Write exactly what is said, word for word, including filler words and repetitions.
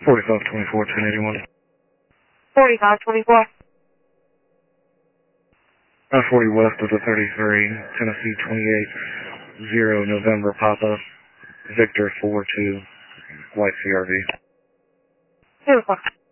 forty-five twenty-four, ten eighty-one. forty-five twenty-four. I forty west of the thirty-three, Tennessee twenty-eight zero November Papa, Victor four two, White C R V. Beautiful.